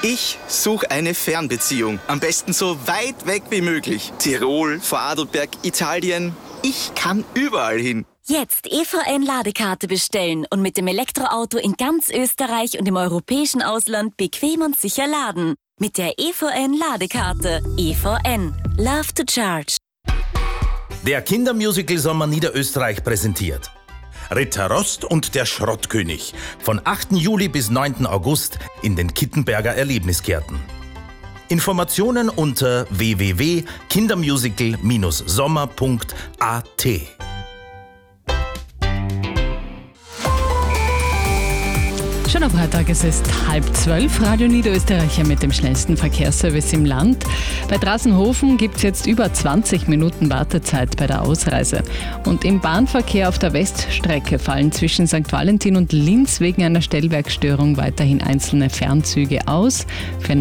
Ich suche eine Fernbeziehung. Am besten so weit weg wie möglich. Tirol, Vorarlberg, Italien. Ich kann überall hin. Jetzt EVN-Ladekarte bestellen und mit dem Elektroauto in ganz Österreich und im europäischen Ausland bequem und sicher laden. Mit der EVN-Ladekarte. EVN. Love to charge. Der Kindermusical Sommer Niederösterreich präsentiert Ritter Rost und der Schrottkönig von 8. Juli bis 9. August in den Kittenberger Erlebnisgärten. Informationen unter www.kindermusical-sommer.at. Schon am Freitag, es ist 11:30, Radio Niederösterreicher mit dem schnellsten Verkehrsservice im Land. Bei Drassenhofen gibt es jetzt über 20 Minuten Wartezeit bei der Ausreise. Und im Bahnverkehr auf der Weststrecke fallen zwischen St. Valentin und Linz wegen einer Stellwerkstörung weiterhin einzelne Fernzüge aus. Für